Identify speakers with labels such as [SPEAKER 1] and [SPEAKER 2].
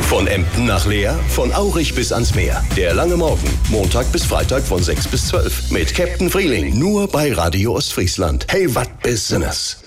[SPEAKER 1] Von Emden nach Leer, von Aurich bis ans Meer. Der lange Morgen, Montag bis Freitag von 6 bis 12. Mit Captain Frieling, nur bei Radio Ostfriesland. Hey, wat Business.